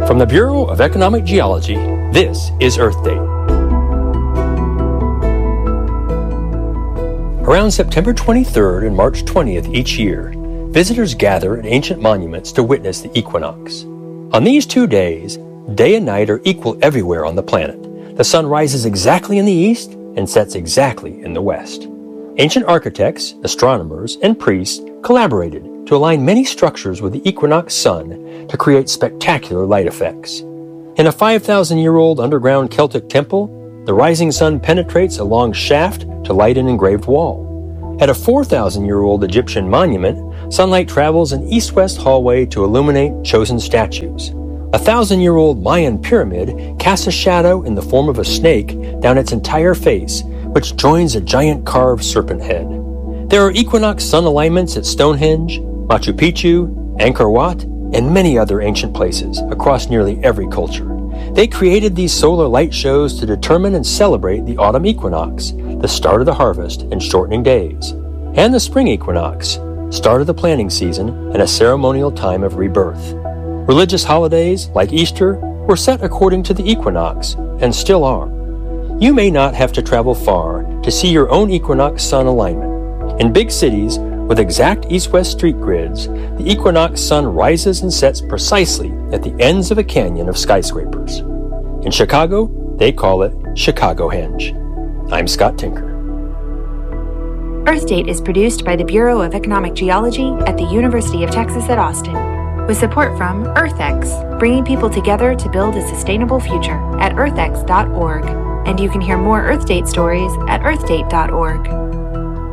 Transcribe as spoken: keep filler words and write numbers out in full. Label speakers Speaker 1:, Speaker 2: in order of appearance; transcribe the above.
Speaker 1: From the Bureau of Economic Geology, this is Earth Date. Around September twenty-third and March twentieth each year, visitors gather at ancient monuments to witness the equinox. On these two days, day and night are equal everywhere on the planet. The sun rises exactly in the east and sets exactly in the west. Ancient architects, astronomers, and priests collaborated to align many structures with the equinox sun to create spectacular light effects. In a five thousand year old underground Celtic temple, the rising sun penetrates a long shaft to light an engraved wall. At a four thousand year old Egyptian monument, sunlight travels an east-west hallway to illuminate chosen statues. A thousand-year-old Mayan pyramid casts a shadow in the form of a snake down its entire face, which joins a giant carved serpent head. There are equinox sun alignments at Stonehenge, Machu Picchu, Angkor Wat, and many other ancient places across nearly every culture. They created these solar light shows to determine and celebrate the autumn equinox, the start of the harvest and shortening days, and the spring equinox, start of the planting season and a ceremonial time of rebirth. Religious holidays, like Easter, were set according to the equinox, and still are. You may not have to travel far to see your own equinox sun alignment. In big cities, with exact east-west street grids, the equinox sun rises and sets precisely at the ends of a canyon of skyscrapers. In Chicago, they call it Chicagohenge. I'm Scott Tinker.
Speaker 2: Earth Date is produced by the Bureau of Economic Geology at the University of Texas at Austin, with support from EarthX, bringing people together to build a sustainable future at earth x dot org. And you can hear more Earth Date stories at earth date dot org.